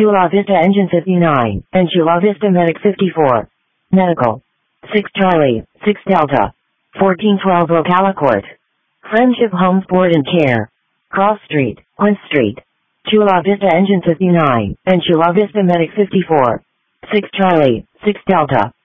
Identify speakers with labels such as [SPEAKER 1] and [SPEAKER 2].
[SPEAKER 1] Chula Vista Engine 59, and Chula Vista Medic 54. Medical. 6 Charlie, 6 Delta. 1412 Ocala Court. Friendship Homes Board and Care. Cross Street, Quince Street. Chula Vista Engine 59, and Chula Vista Medic 54. 6 Charlie, 6 Delta.